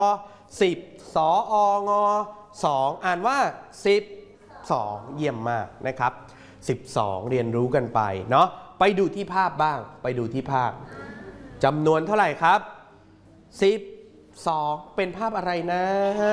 10 สอง2อ่านว่า12เยี่ยมมากนะครับ12เรียนรู้กันไปเนาะไปดูที่ภาพบ้างไปดูที่ภาพจำนวนเท่าไหร่ครับ12เป็นภาพอะไรนะ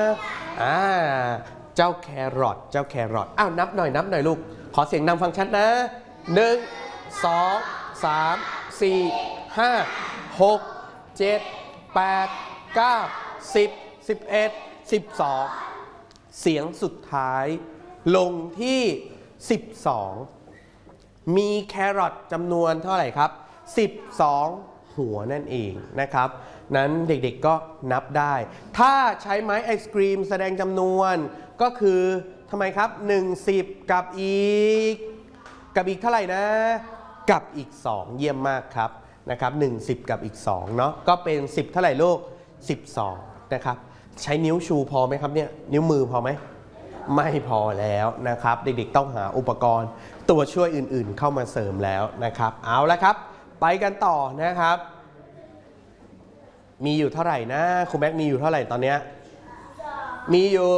เจ้าแครอทอ้าวนับหน่อยลูกขอเสียงดังฟังชัดนะ1 2 3 4 5 6 7 8 9 10 11 12เสียงสุดท้ายลงที่12มีแครอทจำนวนเท่าไหร่ครับ12หัวนั่นเองนะครับนั้นเด็กๆก็นับได้ถ้าใช้ไม้ไอศกรีมแสดงจำนวนก็คือทำไมครับ10กับอีกเท่าไหร่นะกับอีก2เยี่ยมมากครับนะครับ10กับอีก2เนาะก็เป็น10เท่าไหร่ลูก12นะครับใช้นิ้วชูพอไหมครับเนี่ยนิ้วมือพอไหมไม่พอแล้วนะครับเด็กๆต้องหาอุปกรณ์ตัวช่วยอื่นๆเข้ามาเสริมแล้วนะครับเอาละครับไปกันต่อนะครับมีอยู่เท่าไหร่นะครูแม็กมีอยู่เท่าไหร่ตอนเนี้ยมีอยู่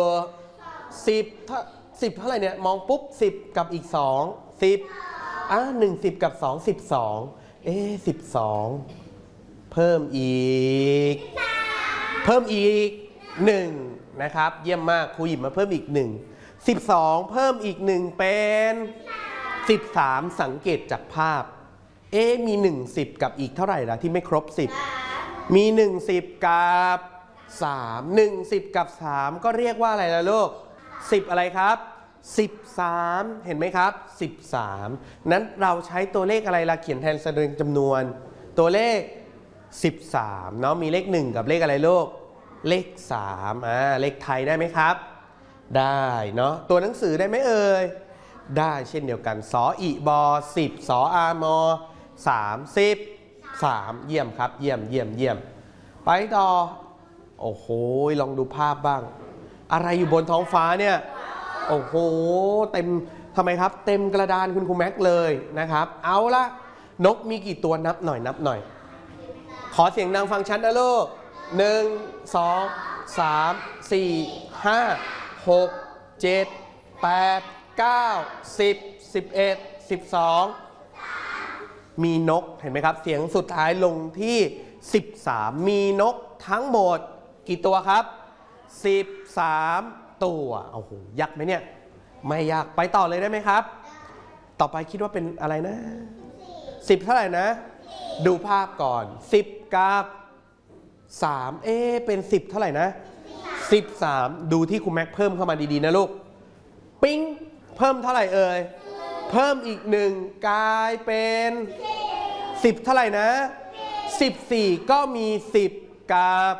10เท่าไหร่เนี่ยมองปุ๊บ10กับอีก2 1010กับ2 12 12เพิ่มอีก1นะครับเยี่ยมมากครูหยิบมาเพิ่มอีก1 12เพิ่มอีก1เป็น13สังเกตจากภาพมี10กับอีกเท่าไหร่ล่ะที่ไม่ครบ10มี10กับ3 10กับ3ก็เรียกว่าอะไรล่ะลูก10อะไรครับ13เห็นไหมครับ13นั้นเราใช้ตัวเลขอะไรล่ะเขียนแทนแสดงจำนวนตัวเลข13เนาะมีเลข1กับเลขอะไรลูกเลข3เลขไทยได้ไหมครับได้เนาะตัวหนังสือได้ไหมเอ่ยได้เช่นเดียวกันสออิบอ10สออามอ33เยี่ยมครับเยี่ยมไปต่อโอ้โหลองดูภาพบ้างอะไรอยู่บนท้องฟ้าเนี่ยโอ้โหเต็มทำไมครับเต็มกระดานคุณครูแม็กเลยนะครับเอาละนกมีกี่ตัวนับหน่อยขอเสียงดังฟังชัดนะลูก1 2 3 4 5 6 7 8 9 10 11 12มีนกเห็นไหมครับเสียงสุดท้ายลงที่13มีนกทั้งหมดกี่ตัวครับ13ตัวโอ้โหยากไหมเนี่ยไม่ยากไปต่อเลยได้ไหมครับต่อไปคิดว่าเป็นอะไรนะ10เท่าไหร่นะดูภาพก่อน10กับ3เป็น10เท่าไหร่นะ13ดูที่ครูแม็กเพิ่มเข้ามาดีๆนะลูกปิ๊งเพิ่มเท่าไหร่เอ่ยเพิ่มอีก1กลายเป็น10เท่าไหร่นะ14ก็มี10กับ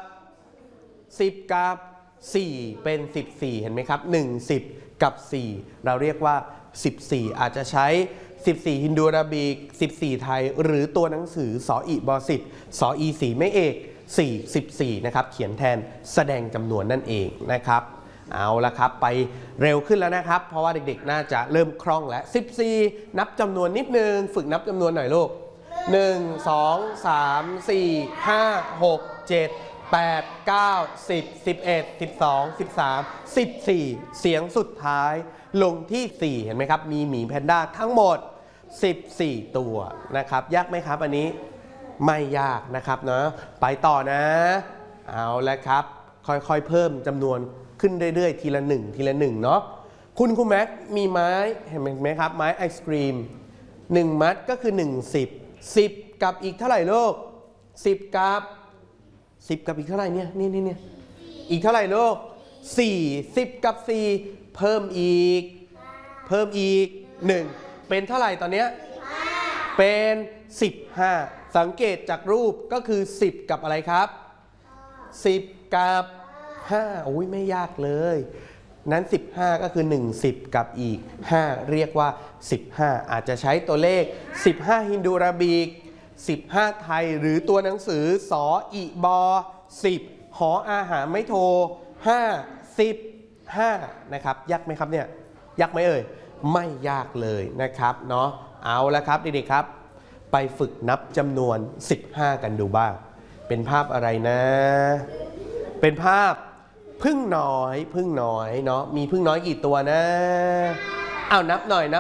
4เป็น14เห็นไหมครับ10กับ4เราเรียกว่า14อาจจะใช้14ฮินดูอาราบิก14ไทยหรือตัวหนังสือสออิบอ10สออี4ไม่เอก14นะครับเขียนแทนแสดงจำนวนนั่นเองนะครับเอาละครับไปเร็วขึ้นแล้วนะครับเพราะว่าเด็กๆน่าจะเริ่มคล่องแล้ว14นับจำนวนนิดนึงฝึกนับจำนวนหน่อยลูก1 2 3 4 5 6 7 8 9 10 11 12 13 14เสียงสุดท้ายลงที่4เห็นไหมครับมีหมีแพนด้าทั้งหมด14ตัวนะครับยากไหมครับอันนี้ไม่ยากนะครับเนาะไปต่อนะเอาละครับค่อยๆเพิ่มจำนวนขึ้นเรื่อยๆทีละ1เนาะคุณครูแม็กมีไม้เห็นไหมครับไม้ไอศกรีม1มัดก็คือ10กับอีกเท่าไหร่ลูก10กับอีกเท่าไหร่เนี่ยนี่อีกเท่าไหร่ลูก10กับ4เพิ่มอีก1เป็นเท่าไหร่ตอนเนี้ยเป็น15สังเกตจากรูปก็คือ10กับอะไรครับ10กับ5โอ้ยไม่ยากเลยนั้น15ก็คือ10กับอีก5เรียกว่า15อาจจะใช้ตัวเลข15ฮินดูอาราบิก15ไทยหรือตัวหนังสือสออิบอ10หออาหารไม่โท15นะครับยากไหมครับเนี่ยยากไหมเอ่ยไม่ยากเลยนะครับเนาะเอาละครับเด็กๆครับไปฝึกนับจำนวน15กันดูบ้างเป็นภาพอะไรนะเป็นภาพพึ่งน้อยเนาะมีพึ่งน้อยกี่ตัวนะเอานับหน่อย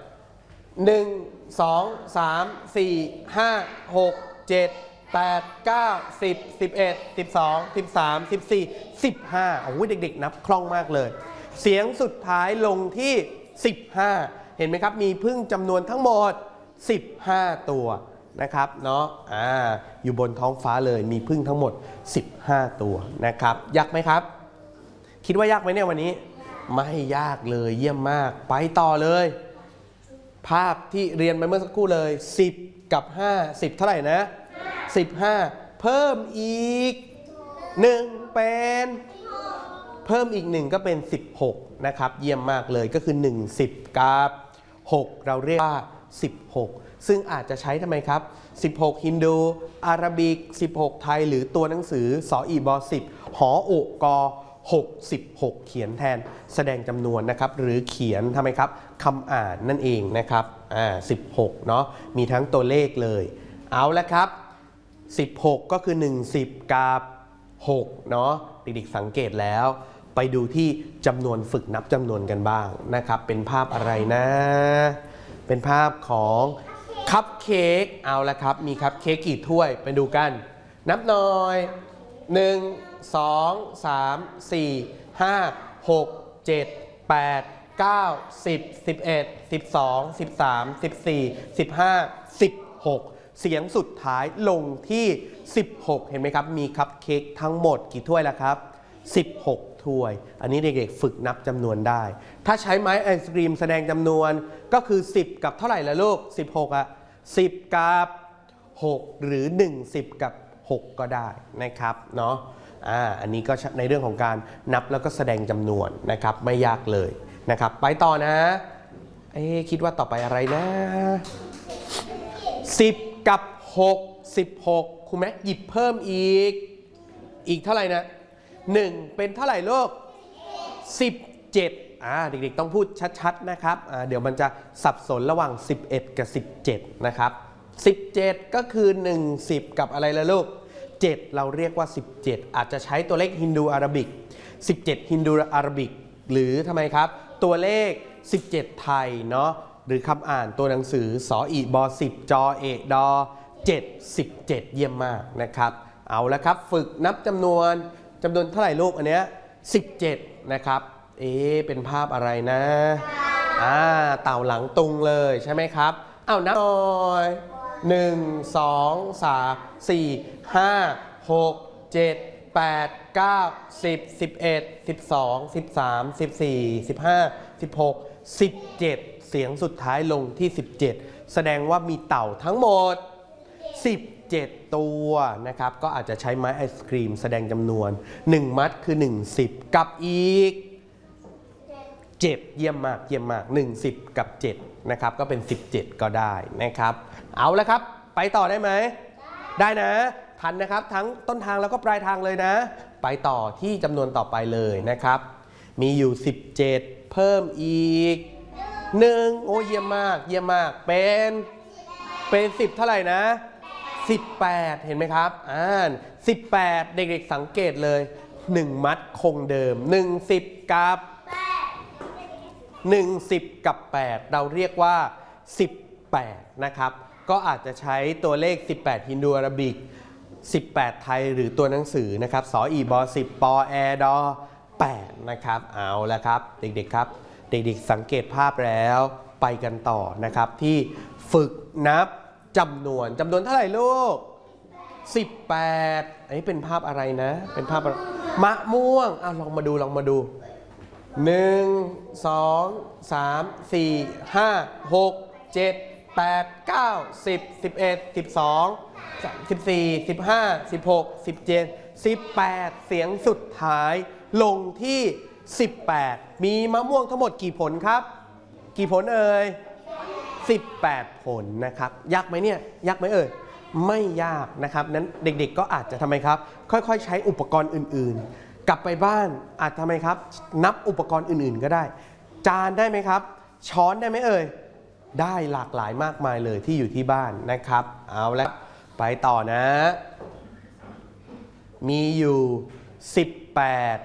1 2 3 4 5 6 7 8 9 10 11 12 13 14 15โอ้ยเด็กๆนับคล่องมากเลยเสียงสุดท้ายลงที่15เห็นไหมครับมีพึ่งจำนวนทั้งหมด15ตัวนะครับเนาะอยู่บนท้องฟ้าเลยมีพึ่งทั้งหมด15ตัวนะครับยากไหมครับคิดว่ายากไหมเนี่ยวันนี้ไม่ยากเลยเยี่ยมมากไปต่อเลยภาพที่เรียนไปเมื่อสักครู่เลย10กับ5 10เท่าไหร่นะ15เพิ่มอีก1เป็นเพิ่มอีก1ก็เป็น16นะครับเยี่ยมมากเลยก็คือ1 10กับ6เราเรียกว่า16ซึ่งอาจจะใช้ทำไมครับ16ฮินดูอาราบิก16ไทยหรือตัวหนังสือสออีบอ10หอโอกอ66เขียนแทนแสดงจำนวนนะครับหรือเขียนทำไมครับคำอ่านนั่นเองนะครับ16เนาะมีทั้งตัวเลขเลยเอาละครับ16ก็คือ1 10กับ6เนาะเด็กๆสังเกตแล้วไปดูที่จำนวนฝึกนับจำนวนกันบ้างนะครับเป็นภาพอะไรนะเป็นภาพของคัพเค้กเอาละครับมีคัพเค้กกี่ถ้วยไปดูกันนับหน่อย1 2 3 4 5 6 7 8 9 10 11 12 13 14 15 16เสียงสุดท้ายลงที่16เห็นไหมครับมีคัพเค้กทั้งหมดกี่ถ้วยแล้วครับ16ถ้วยอันนี้เด็กๆฝึกนับจำนวนได้ถ้าใช้ไม้ไอศกรีมแสดงจำนวนก็คือ10กับเท่าไหร่ละลูก16อ่ะ10กับ6หรือ1 10กับ6ก็ได้นะครับเนาะอันนี้ก็ในเรื่องของการนับแล้วก็แสดงจำนวนนะครับไม่ยากเลยนะครับไปต่อนะคิดว่าต่อไปอะไรนะ10กับ6 16ครูแม็กหยิบเพิ่มอีกเท่าไหร่นะ1เป็นเท่าไหร่ลูก17เด็กๆต้องพูดชัดๆนะครับเดี๋ยวมันจะสับสนระหว่าง11กับ17นะครับ17ก็คือ1 10กับอะไรละลูก7เราเรียกว่า17อาจจะใช้ตัวเลขฮินดูอาราบิก17ฮินดูอาราบิกหรือทำไมครับตัวเลข17ไทยเนาะหรือคำอ่านตัวหนังสือสออีบอ10จอเอกดอ7 17เยี่ยมมากนะครับเอาละครับฝึกนับจำนวนเท่าไหร่ลูกอันเนี้ย17นะครับเป็นภาพอะไรนะเต่าหลังตุงเลยใช่ไหมครับเอานับหน่อย1 2 3 4 5 6 7 8 9 10 11 12 13 14 15 16 17เสียงสุดท้ายลงที่17แสดงว่ามีเต่าทั้งหมด17ตัวนะครับก็อาจจะใช้ไม้ไอศครีมแสดงจำนวน1มัดคือ1 10กับอีก7เยี่ยมมาก1 10กับ7นะครับก็เป็น17ก็ได้นะครับเอาละครับไปต่อได้ไหมได้นะทันนะครับทั้งต้นทางแล้วก็ปลายทางเลยนะไปต่อที่จำนวนต่อไปเลยนะครับมีอยู่17เพิ่มอีก1โอ้เยี่ยมมากเป็น10เท่าไหร่นะ18เห็นไหมครับ18เด็กๆสังเกตเลย1มัดคงเดิม10กับ8เราเรียกว่า18นะครับก็อาจจะใช้ตัวเลข18ฮินดูอาราบิก18ไทยหรือตัวหนังสือนะครับสออีบอ10ปอแอดอ8นะครับเอาละครับเด็กๆครับเด็กๆสังเกตภาพแล้วไปกันต่อนะครับที่ฝึกนับจำนวนเท่าไหร่ลูก18อันนี้เป็นภาพอะไรนะเป็นภาพมะม่วงลองมาดู1 2 3 4 5 6 7 8 9 10 11 12 14 15 16 17 18เสียงสุดท้ายลงที่18มีมะม่วงทั้งหมดกี่ผลครับกี่ผลเอ่ย18ผลนะครับยากไหมเนี่ยยากไหมเอ่ยไม่ยากนะครับนั้นเด็กๆก็อาจจะทำไมครับค่อยๆใช้อุปกรณ์อื่นๆกลับไปบ้านอาจทำไมครับนับอุปกรณ์อื่นๆก็ได้จานได้ไหมครับช้อนได้ไหมเอ่ยได้หลากหลายมากมายเลยที่อยู่ที่บ้านนะครับเอาละไปต่อนะมีอยู่ 18